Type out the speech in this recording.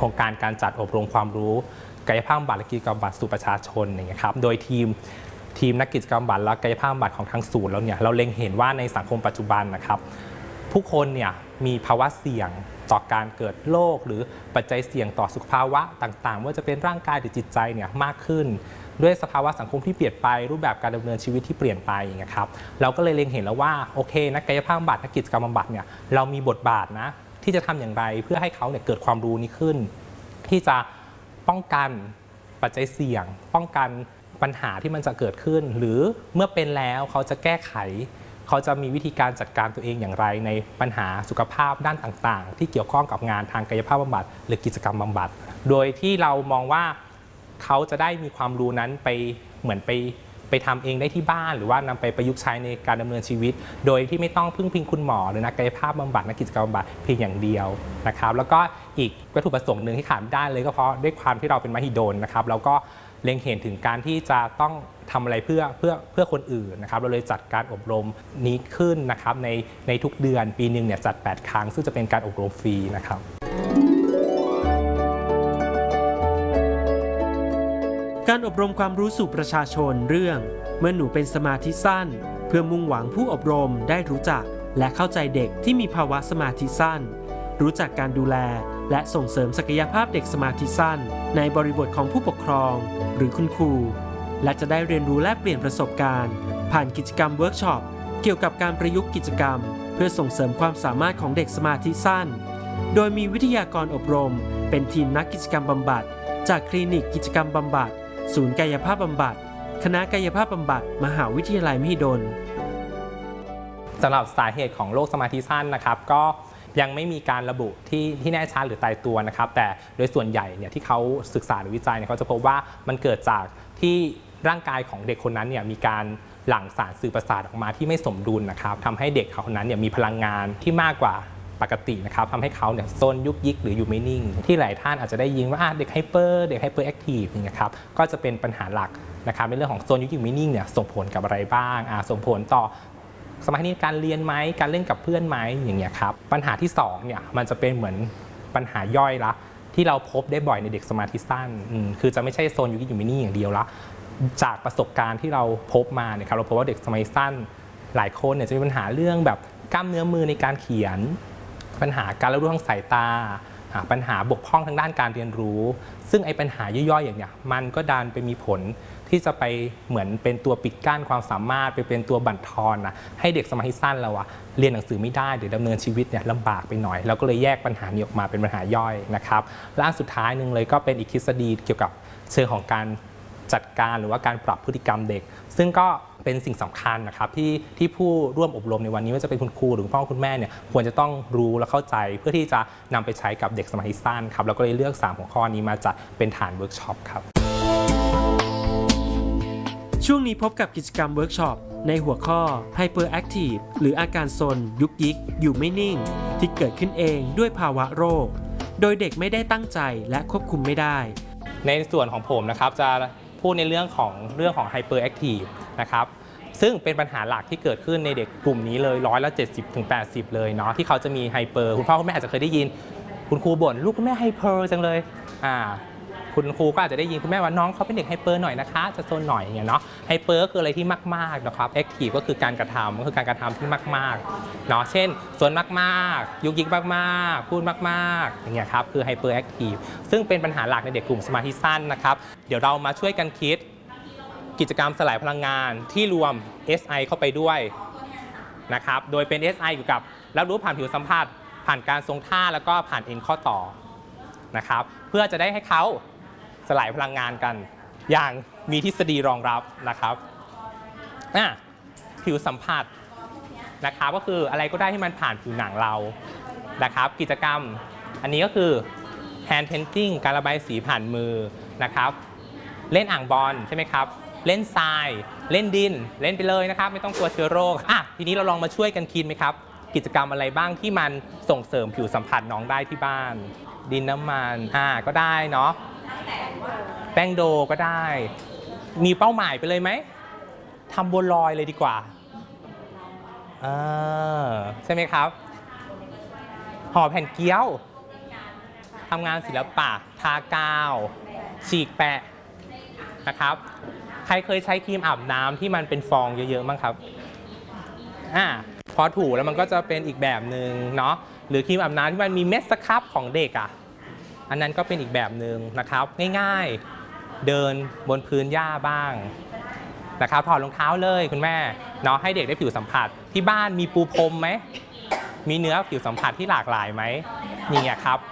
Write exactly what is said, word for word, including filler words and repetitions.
ครงการการจัดอบรมความรู้กายภาพบำบัดและกิจกรรมบำบัดสู่ประชาชนอย่างเงี้ยครับโดยทีมทีมนักกิจกรรมบำบัดและกายภาพบำบัดของทั้งศูนย์แล้วเนี่ยเราเล็งเห็นว่าในสังคมปัจจุบันนะครับผู้คนเนี่ยมีภาวะเสี่ยงต่อการเกิดโรคหรือปัจจัยเสี่ยงต่อสุขภาวะต่างๆว่าจะเป็นร่างกายหรือจิตใจเนี่ยมากขึ้นด้วยสภาวะสังคมที่เปลี่ยนไปรูปแบบการดำเนินชีวิตที่เปลี่ยนไปอย่างเงี้ยครับเราก็เลยเล็งเห็นแล้วว่าโอเคนักกายภาพบำบัดนักกิจกรรมบำบัดเนี่ยเรามีบทบาทนะที่จะทำอย่างไรเพื่อให้เขาเนี่ยเกิดความรู้นี้ขึ้นที่จะป้องกันปัจจัยเสี่ยงป้องกันปัญหาที่มันจะเกิดขึ้นหรือเมื่อเป็นแล้วเขาจะแก้ไขเขาจะมีวิธีการจัดการตัวเองอย่างไรในปัญหาสุขภาพด้านต่างๆที่เกี่ยวข้องกับงานทางกายภาพบำบัดหรือกิจกรรมบำบัดโดยที่เรามองว่าเขาจะได้มีความรู้นั้นไปเหมือนไปไปทำเองได้ที่บ้านหรือว่านำไปประยุกต์ใช้ในการดำเนินชีวิตโดยที่ไม่ต้องพึ่งพิงคุณหมอหรือนักกายภาพบำบัดนักกิจกรรมบำบัดเพียงอย่างเดียวนะครับแล้วก็อีกวัตถุประสงค์หนึ่งที่ขาดไม่ได้เลยก็เพราะด้วยความที่เราเป็นมหิดลนะครับเราก็เล็งเห็นถึงการที่จะต้องทำอะไรเพื่อเพื่อเพื่อคนอื่นนะครับเราเลยจัดการอบรมนี้ขึ้นนะครับในในทุกเดือนปีหนึ่งเนี่ยจัดแปดครั้งซึ่งจะเป็นการอบรมฟรีนะครับการอบรมความรู้สู่ประชาชนเรื่องเมื่อหนูเป็นสมาธิสั้นเพื่อมุ่งหวังผู้อบรมได้รู้จักและเข้าใจเด็กที่มีภาวะสมาธิสั้นรู้จักการดูแลและส่งเสริมศักยภาพเด็กสมาธิสั้นในบริบทของผู้ปกครองหรือคุณครูและจะได้เรียนรู้แลกเปลี่ยนประสบการณ์ผ่านกิจกรรมเวิร์กช็อปเกี่ยวกับการประยุกต์กิจกรรมเพื่อส่งเสริมความสามารถของเด็กสมาธิสั้นโดยมีวิทยากรอบรมเป็นทีมนักกิจกรรมบำบัดจากคลินิกกิจกรรมบำบัดศูนย์กายภาพบำบัดคณะกายภาพบำบัดมหาวิทยาลัยมหิดลสำหรับสาเหตุของโรคสมาธิสั้นนะครับก็ยังไม่มีการระบุที่ที่แน่ชัดหรือตายตัวนะครับแต่โดยส่วนใหญ่เนี่ยที่เขาศึกษาหรือวิจัยเนี่ยเขาจะพบว่ามันเกิดจากที่ร่างกายของเด็กคนนั้นเนี่ยมีการหลั่งสารสื่อประสาทออกมาที่ไม่สมดุลนะครับทำให้เด็กคนนั้นเนี่ยมีพลังงานที่มากกว่าปกตินะครับทำให้เขาเนี่ยโซนยุกยิกหรืออยู่ไม่นิ่งที่หลายท่านอาจจะได้ยินว่าเด็กไฮเปอร์เด็กไฮเปอร์แอคทีฟนี่ครับก็จะเป็นปัญหาหลักนะครับในเรื่องของโซนยุกยิกไม่นิ่งเนี่ยส่งผลกับอะไรบ้างส่งผลต่อสมาธิการเรียนไหมการเล่นกับเพื่อนไหมอย่างเงี้ยครับปัญหาที่สองเนี่ยมันจะเป็นเหมือนปัญหาย่อยละที่เราพบได้บ่อยในเด็กสมาธิสั้นคือจะไม่ใช่โซนยุกยิกอยู่ไม่นิ่งอย่างเดียวละจากประสบการณ์ที่เราพบมาเนี่ยครับเราพบว่าเด็กสมาธิสั้นหลายคนเนี่ยจะมีปัญหาเรื่องแบบกล้ามเนื้อมือในการเขียนปัญหาการรับรู้ทางสายตาปัญหาบกพร่องทางด้านการเรียนรู้ซึ่งไอ้ปัญหาย่อยๆอย่างเนี้ยมันก็ดันไปมีผลที่จะไปเหมือนเป็นตัวปิดกั้นความสามารถไปเป็นตัวบั่นทอนนะให้เด็กสมาธิสั้นเราอะเรียนหนังสือไม่ได้หรือดำเนินชีวิตเนี่ยลำบากไปหน่อยเราก็เลยแยกปัญหานี้ออกมาเป็นปัญหาย่อยนะครับและอันสุดท้ายหนึ่งเลยก็เป็นอีกทฤษฎีเกี่ยวกับเชิงของการจัดการหรือว่าการปรับพฤติกรรมเด็กซึ่งก็เป็นสิ่งสำคัญนะครับที่ที่ผู้ร่วมอบรมในวันนี้ว่าจะเป็นคุณครูหรือคุณพ่อคุณแม่เนี่ยควรจะต้องรู้และเข้าใจเพื่อที่จะนำไปใช้กับเด็กสมาธิสั้นครับแล้วก็เลยเลือกสามหัวข้อนี้มาจัดเป็นฐานเวิร์กช็อปครับช่วงนี้พบกับกิจกรรมเวิร์กช็อปในหัวข้อ Hyperactive หรืออาการซนยุกยิกอยู่ไม่นิ่งที่เกิดขึ้นเองด้วยภาวะโรคโดยเด็กไม่ได้ตั้งใจและควบคุมไม่ได้ในส่วนของผมนะครับจะพูดในเรื่องของเรื่องของ Hyperactive นะครับซึ่งเป็นปัญหาหลักที่เกิดขึ้นในเด็กกลุ่มนี้เลยร้อยละเจ็ดสิบถึงแปดสิบเลยเนาะที่เขาจะมีไฮเปอร์คุณพ่อคุณแม่อาจจะเคยได้ยินคุณครูบ่นลูกคุณแม่ไฮเปอร์จังเลยอ่าคุณครูก็อาจจะได้ยินคุณแม่ว่าน้องเขาเป็นเด็กไฮเปอร์หน่อยนะคะจะโซนหน่อยอย่างเงี้ยเนาะไฮเปอร์คืออะไรที่มากๆนะครับแอคทีฟก็คือการกระทำก็คือการกระทำที่มากๆเนาะเช่นโซนมากๆยุกยิกมากๆพูดมากๆอย่างเงี้ยครับคือไฮเปอร์แอคทีฟซึ่งเป็นปัญหาหลักในเด็กกลุ่มสมาธิสั้นนะครับเดี๋ยวเรามาช่วยกันคิดกิจกรรมสลายพลังงานที่รวม เอส ไอ เข้าไปด้วยนะครับโดยเป็น เอส ไอ อยู่กับรับรู้ผ่านผิวสัมผัสผ่านการทรงท่าแล้วก็ผ่านเอ็นข้อต่อนะครับเพื่อจะได้ให้เขาสลายพลังงานกันอย่างมีทฤษฎีรองรับนะครับผิวสัมผัสนะครับก็คืออะไรก็ได้ที่มันผ่านผิวหนังเรานะครับกิจกรรมอันนี้ก็คือ hand painting การระบายสีผ่านมือนะครับเล่นอ่างบอลใช่ไหมครับเล่นทรายเล่นดินเล่นไปเลยนะครับไม่ต้องกลัวเชื้อโรคอ่ะทีนี้เราลองมาช่วยกันคิดไหมครับกิจกรรมอะไรบ้างที่มันส่งเสริมผิวสัมผัสน้องได้ที่บ้านดินน้ำมันอ่าก็ได้เนาะแป้งโดก็ได้มีเป้าหมายไปเลยไหมทำบัวลอยเลยดีกว่าอ่าใช่ไหมครับห่อแผ่นเกี๊ยวทำงานศิลปะทากาวฉีกแปะนะครับใครเคยใช้ครีมอาบน้ำที่มันเป็นฟองเยอะๆมั้งครับอ่าพอถูแล้วมันก็จะเป็นอีกแบบหนึ่งเนาะหรือครีมอาบน้ำที่มันมีเม็ดสครับของเด็กอ่ะอันนั้นก็เป็นอีกแบบหนึ่งนะครับง่ายๆเดินบนพื้นหญ้าบ้างนะครับถอดรองเท้าเลยคุณแม่เนาะให้เด็กได้ผิวสัมผัสที่บ้านมีปูพรมไหมมีเนื้อผิวสัมผัสที่หลากหลายไหมนี่ไงครับ